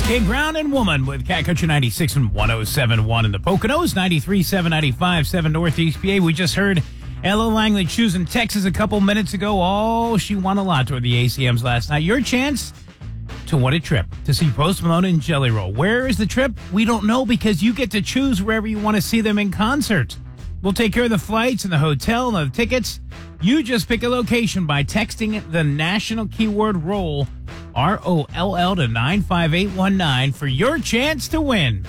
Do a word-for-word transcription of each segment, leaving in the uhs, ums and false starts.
Kate Brown and Woman with Cat Country ninety-six and one oh seven point one in the Poconos, ninety-three point seven, ninety-five point seven Northeast P A. We just heard Ella Langley choosing Texas a couple minutes ago. Oh, she won a lot toward the A C Ms last night. Your chance to win a trip to see Post Malone and Jelly Roll. Where is the trip? We don't know because you get to choose wherever you want to see them in concert. We'll take care of the flights and the hotel and the tickets. You just pick a location by texting the national keyword ROLL, R O L L, to nine five eight one nine for your chance to win.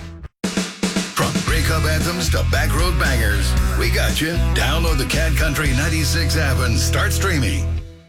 From breakup anthems to backroad bangers, we got you. Download the Cat Country ninety-six app and start streaming.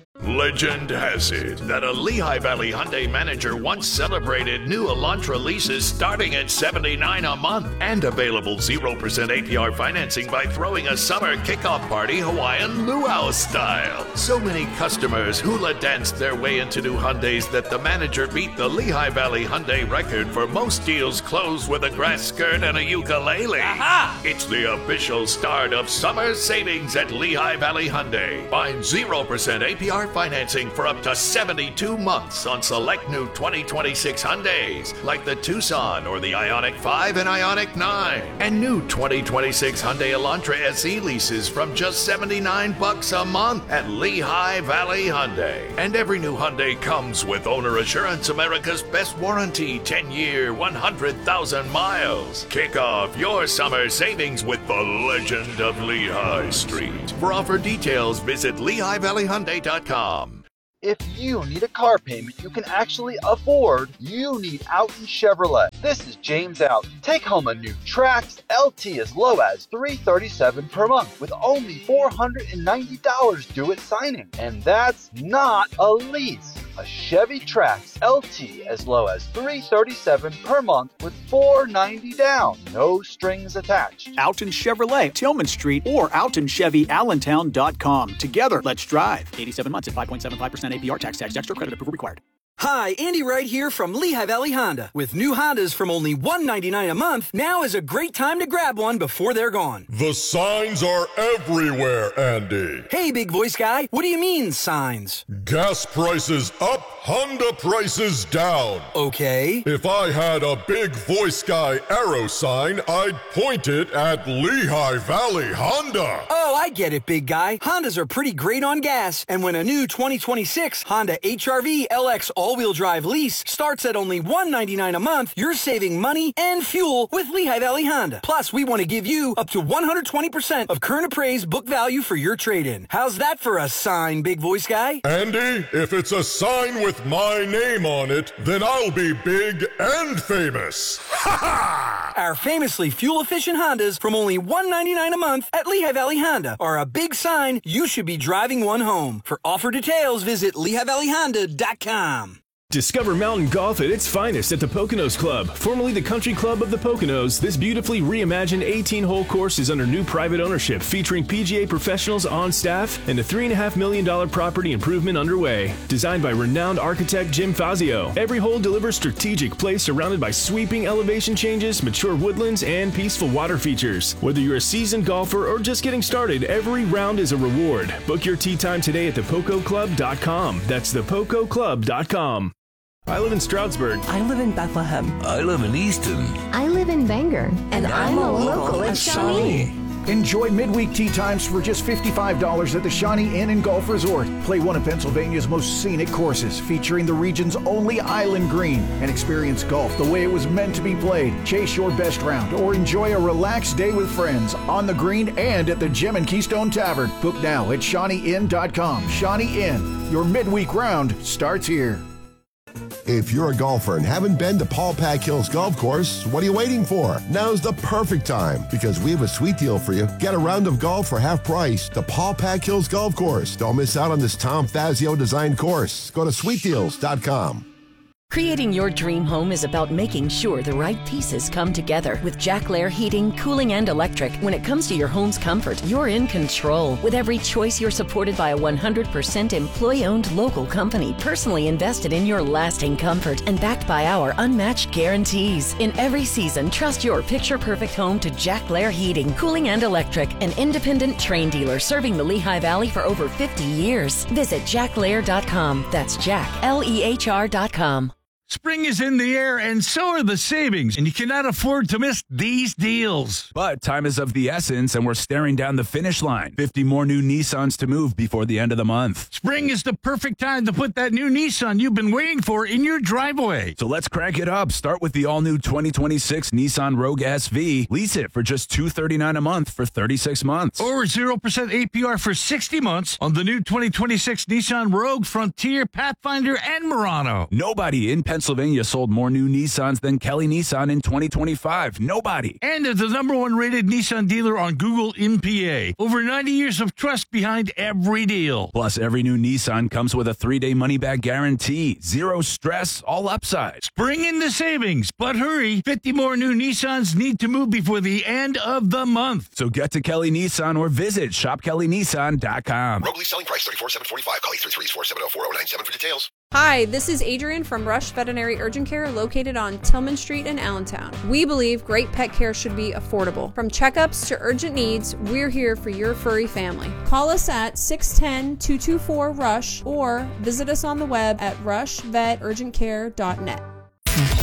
Legend has it that a Lehigh Valley Hyundai manager once celebrated new Elantra leases starting at seventy-nine dollars a month and available zero percent A P R financing by throwing a summer kickoff party Hawaiian luau style. So many customers hula danced their way into new Hyundais that the manager beat the Lehigh Valley Hyundai record for most deals closed with a grass skirt and a ukulele. Aha! It's the official start of summer savings at Lehigh Valley Hyundai. Find zero percent A P R financing for up to seventy-two months on select new twenty twenty-six Hyundais, like the Tucson or the Ioniq five and Ioniq nine. And new twenty twenty-six Hyundai Elantra S E leases from just seventy-nine bucks a month at Lehigh Valley Hyundai. And every new Hyundai comes with Owner Assurance, America's best warranty, ten-year, one hundred thousand miles. Kick off your summer savings with the legend of Lehigh Street. For offer details, visit Lehigh Valley Hyundai dot com. If you need a car payment you can actually afford, you need Alton Chevrolet. This is James Alton. Take home a new Trax L T as low as three hundred thirty-seven dollars per month with only four hundred ninety dollars due at signing. And that's not a lease. A Chevy Trax L T as low as three hundred thirty-seven dollars per month with four hundred ninety dollars down. No strings attached. Alton Chevrolet, Tillman Street, or Alton Chevy Allentown dot com. Together, let's drive. eighty-seven months at five point seven five percent A P R. Tax, tax, extra credit approval required. Hi, Andy Wright here from Lehigh Valley Honda. With new Hondas from only one hundred ninety-nine dollars a month, now is a great time to grab one before they're gone. The signs are everywhere, Andy. Hey, big voice guy, what do you mean, signs? Gas prices up, Honda prices down. Okay. If I had a big voice guy arrow sign, I'd point it at Lehigh Valley Honda. Oh, I get it, big guy. Hondas are pretty great on gas, and when a new twenty twenty-six Honda H R V L X all-wheel drive lease starts at only one hundred ninety-nine dollars a month, you're saving money and fuel with Lehigh Valley Honda. Plus, we want to give you up to one hundred twenty percent of current appraised book value for your trade-in. How's that for a sign, big voice guy? Andy, if it's a sign with my name on it, then I'll be big and famous. Ha ha! Our famously fuel-efficient Hondas from only one hundred ninety-nine dollars a month at Lehigh Valley Honda are a big sign you should be driving one home. For offer details, visit Lehigh Valley Honda dot com. Discover mountain golf at its finest at the Poconos Club. Formerly the Country Club of the Poconos, this beautifully reimagined eighteen-hole course is under new private ownership, featuring P G A professionals on staff and a three point five million dollars property improvement underway. Designed by renowned architect Jim Fazio, every hole delivers strategic play surrounded by sweeping elevation changes, mature woodlands, and peaceful water features. Whether you're a seasoned golfer or just getting started, every round is a reward. Book your tee time today at the poco club dot com. That's the poco club dot com. I live in Stroudsburg. I live in Bethlehem. I live in Easton. I live in Bangor. And, and I'm, I'm a local at Shawnee. Enjoy midweek tee times for just fifty-five dollars at the Shawnee Inn and Golf Resort. Play one of Pennsylvania's most scenic courses, featuring the region's only island green, and experience golf the way it was meant to be played. Chase your best round or enjoy a relaxed day with friends on the green and at the Gem and Keystone Tavern. Book now at Shawnee Inn dot com. Shawnee Inn, your midweek round starts here. If you're a golfer and haven't been to Paul Pack Hills Golf Course, what are you waiting for? Now's the perfect time because we have a sweet deal for you. Get a round of golf for half price. The Paul Pack Hills Golf Course. Don't miss out on this Tom Fazio designed course. Go to sweet deals dot com. Creating your dream home is about making sure the right pieces come together. With Jack Lair Heating, Cooling, and Electric, when it comes to your home's comfort, you're in control. With every choice, you're supported by a one hundred percent employee-owned local company, personally invested in your lasting comfort and backed by our unmatched guarantees. In every season, trust your picture-perfect home to Jack Lair Heating, Cooling, and Electric, an independent Trane dealer serving the Lehigh Valley for over fifty years. Visit jack lair dot com. That's Jack, L E H R dot com. Spring is in the air, and so are the savings, and you cannot afford to miss these deals. But time is of the essence, and we're staring down the finish line. fifty more new Nissans to move before the end of the month. Spring is the perfect time to put that new Nissan you've been waiting for in your driveway. So let's crank it up. Start with the all-new twenty twenty-six Nissan Rogue S V. Lease it for just two hundred thirty-nine dollars a month for thirty-six months. Or zero percent A P R for sixty months on the new twenty twenty-six Nissan Rogue, Frontier, Pathfinder, and Murano. Nobody in Pennsylvania sold more new Nissans than Kelly Nissan in twenty twenty-five. Nobody. And they're the number one rated Nissan dealer on Google in P A. Over ninety years of trust behind every deal. Plus, every new Nissan comes with a three-day money-back guarantee. Zero stress, all upside. Spring in the savings, but hurry. fifty more new Nissans need to move before the end of the month. So get to Kelly Nissan or visit shop kelly nissan dot com. Rogue lease selling price thirty-four thousand seven hundred forty-five. Call eight three three, four seven zero, four zero nine seven for details. Hi, this is Adrian from Rush Veterinary Urgent Care located on Tillman Street in Allentown. We believe great pet care should be affordable. From checkups to urgent needs, we're here for your furry family. Call us at six one zero, two two four, RUSH or visit us on the web at rush vet urgent care dot net.